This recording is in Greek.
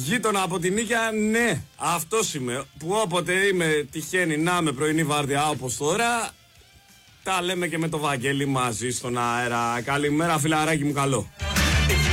Γείτονα από την Νίκαια, ναι, αυτός είμαι. Που όποτε είμαι τυχαίνει να είμαι πρωινή βάρδια όπως τώρα, τα λέμε και με το Βαγγέλη μαζί στον αέρα. Καλημέρα, φιλαράκι μου, καλό.